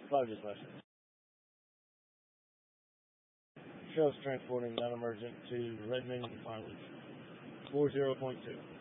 Flavius Lester. Shells transporting non-emergent to Redmond Pilot. 40.2.